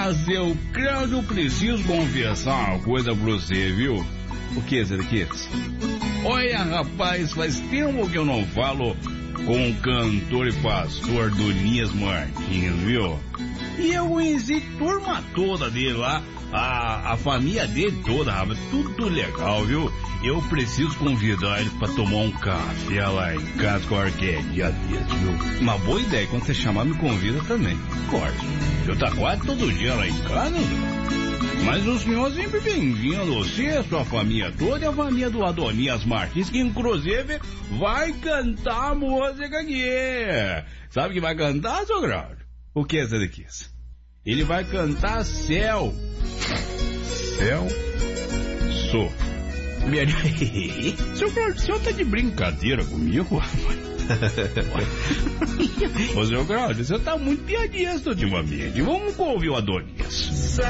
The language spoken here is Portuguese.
seu Cláudio, eu preciso confessar uma coisa pra você, viu? O que, Zedequias? Olha, rapaz, faz tempo que eu não falo com o cantor e pastor Donias Martins, viu? E eu conheci a turma toda dele lá, a família dele toda, rapaz, tudo legal, viu? Eu preciso convidar eles pra tomar um café lá em casa com a Arquedia desse, viu? Uma boa ideia, quando você chamar me convida também. Corte, eu tá quase todo dia lá em casa, viu? Mas o senhor sempre bem-vindo, você, sua família toda e a família do Adonias Martins, que inclusive vai cantar a música aqui. Sabe que vai cantar, seu Cláudio? O que é esse daqui? Ele vai cantar Céu. Céu? Sou. Seu Cláudio, o senhor tá de brincadeira comigo, rapaz? Ô, seu Cláudio, você tá muito piadista ultimamente. Vamos ouvir o Adonias.